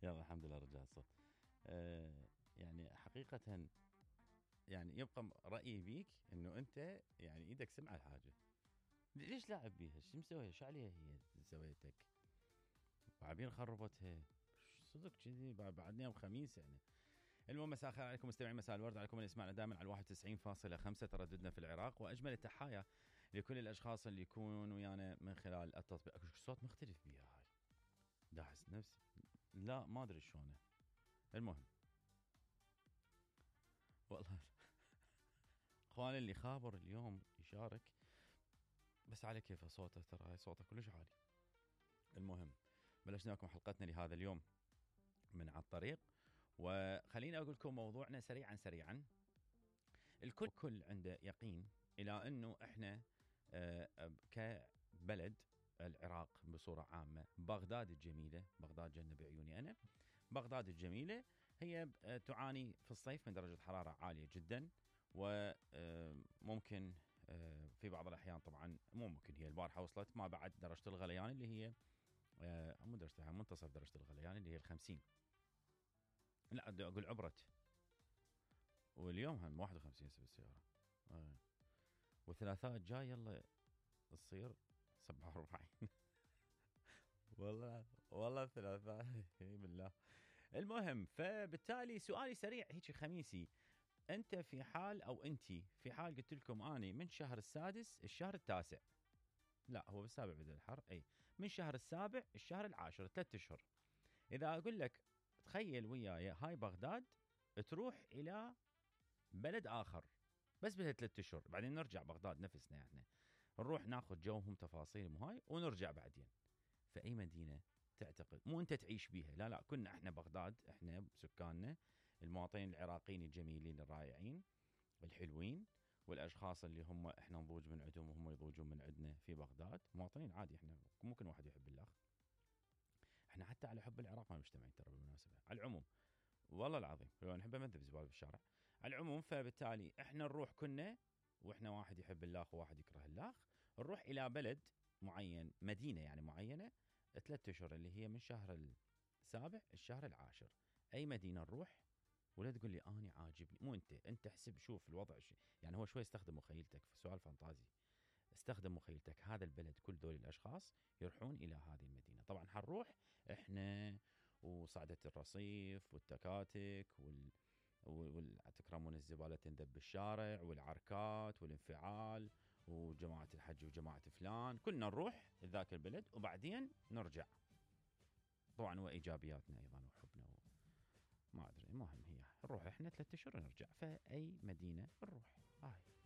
يلا الحمد لله رجع الصوت. يعني حقيقة يعني يبقى رأيي بيك انه انت يعني ايدك سمع الحاجة. ليش لاعب بيها؟ شو مسويها؟ شو عليها هي سويتك؟ وعبين خربتها صدق كذي بعدنا يوم خميس يعني. المهم مساء الخير عليكم مستمعين مساء الورد عليكم اللي يسمعنا دائما على 91.5 ترددنا في العراق، واجمل التحايا لكل الاشخاص اللي يكونوا ويانا من خلال التطبيق. صوت مختلف بيها هاي، داحس نفسي لا ما ادري شلونه. المهم والله اخواني اللي خابر اليوم يشارك بس على كيف صوته، ترى صوته كلش عالي. المهم بلشنا لكم حلقتنا لهذا اليوم من على الطريق، وخليني اقول لكم موضوعنا سريعا. الكل عنده يقين الى انه احنا كبلد العراق بصوره عامه، بغداد الجميله، بغداد جنه بعيوني انا، بغداد الجميله هي تعاني في الصيف من درجه حراره عاليه جدا، وممكن في بعض الأحيان طبعا مو ممكن، هي البارحة وصلت ما بعد درجة الغليان اللي هي مو درجة، منتصف درجة الغليان اللي هي 50. لا أقول عبرت، واليوم هم 51 هسه بالسيارة. والثلاثاء الجاي يلا تصير 47. والله الثلاثاء بالله. المهم فبالتالي سؤالي سريع هيك خميسي، انت في حال او انتي في حال قلت لكم اني من شهر السادس الشهر التاسع، لا هو بالسابع بدأ الحر، اي من شهر السابع الشهر العاشر 3 اشهر، اذا اقول لك تخيل وياي هاي بغداد تروح الى بلد اخر بس بها 3 اشهر، بعدين نرجع بغداد نفسنا يعني نروح ناخذ جوهم تفاصيلهم هاي ونرجع بعدين، فاي مدينه تعتقد مو انت تعيش بيها؟ لا كنا احنا بغداد، احنا سكاننا المواطنين العراقيين الجميلين الرائعين الحلوين، والاشخاص اللي هم احنا نضوج من عندهم وهم يضوجون من عندنا في بغداد، مواطنين عادي، احنا مو كل واحد يحب الاخ، احنا حتى على حب العراق ما مجتمعين ترى بالمناسبه على العموم، والله العظيم لو نحب نذب زباله بالشارع على العموم. فبالتالي احنا نروح كنا، واحنا واحد يحب الاخ وواحد يكره الاخ، نروح الى بلد معين، مدينه يعني معينه 3 اشهر اللي هي من شهر السابع الشهر العاشر، اي مدينه نروح. ولا تقول لي اني عاجبني، مو انت احسب شوف الوضع يعني هو شوي استخدم مخيلتك في سؤال فانتازي، استخدم مخيلتك، هذا البلد كل دول الاشخاص يروحون الى هذه المدينه، طبعا حنروح احنا وصعده الرصيف والتكاتك تكرمون الزباله تنذب بالشارع والعركات والانفعال وجماعه الحج وجماعه فلان، كلنا نروح ذاك البلد وبعدين نرجع، طبعا وايجابياتنا ايضا وحبنا ما ادري. المهم هي نروح احنا 3 اشهر نرجع، فاي مدينه نروح هاي.